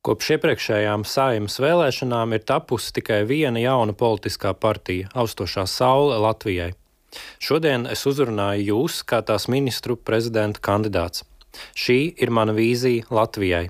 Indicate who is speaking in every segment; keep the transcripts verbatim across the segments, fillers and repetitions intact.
Speaker 1: Kopš iepriekšējām Saeimas vēlēšanām ir tapusi tikai viena jauna politiskā partija - Austošā saule Latvijai. Šodien es uzrunāju jūs kā tās ministru prezidenta kandidāts. Šī ir mana vīzija Latvijai.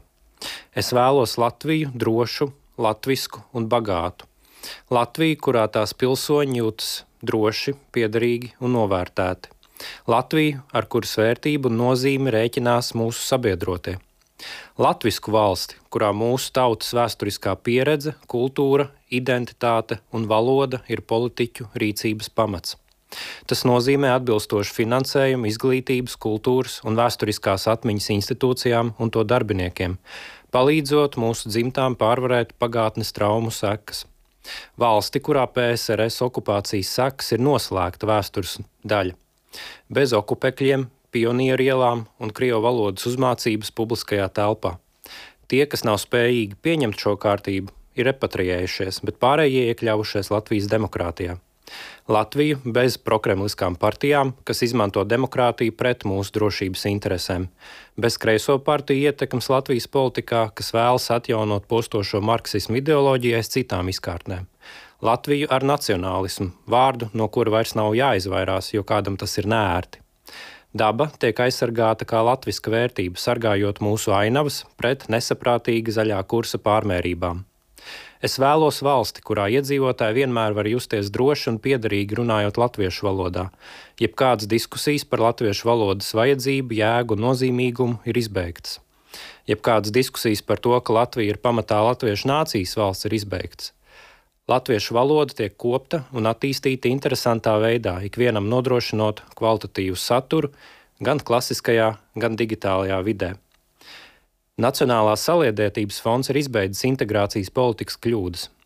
Speaker 1: Es vēlos Latviju drošu, latvisku un bagātu. Latviju, kurā tās pilsoņi jūtas droši, piederīgi un novērtēti. Latviju, ar kuras vērtību un nozīmi rēķinās mūsu sabiedrotie. Latvisku valsti, kurā mūsu tautas vēsturiskā pieredze, kultūra, identitāte un valoda ir politiķu rīcības pamats. Tas nozīmē atbilstošu finansējumu izglītības, kultūras un vēsturiskās atmiņas institūcijām un to darbiniekiem, palīdzot mūsu dzimtām pārvarēt pagātnes traumu sekas. Valsti, kurā P S R S okupācijas sekas ir noslēgta vēstures daļa. Bez okupekļiem, pionieru ielām un krievu valodas uzmācības publiskajā telpā. Tie, kas nav spējīgi pieņemt šo kārtību, ir repatriējušies, bet pārējie iekļaujušies Latvijas demokrātijā. Latviju bez prokremliskām partijām, kas izmanto demokrātiju pret mūsu drošības interesēm. Bez kreiso partiju ietekmes Latvijas politikā, kas vēlas atjaunot postošo marksismu ideoloģiju aiz citām izkārtnēm. Latviju ar nacionālismu, vārdu, no kura vairs nav jāizvairās, jo kādam tas ir neērti. Daba tiek aizsargāta kā latviska vērtība, sargājot mūsu ainavas pret nesaprātīga zaļā kursa pārmērībām. Es vēlos valsti, kurā iedzīvotāji vienmēr var justies droši un piederīgi runājot latviešu valodā. Jebkādas diskusijas par latviešu valodas vajadzību, jēgu un nozīmīgumu ir izbeigtas. Jebkādas diskusijas par to, ka Latvija ir pamatā latviešu nācijas valsts, ir izbeigtas. Latviešu valoda tiek kopta un attīstīta interesantā veidā, ikvienam nodrošinot kvalitatīvu saturu gan klasiskajā, gan digitālajā vidē. Nacionālās saliedētības fonds ir izbeidzis integrācijas politikas kļūdas.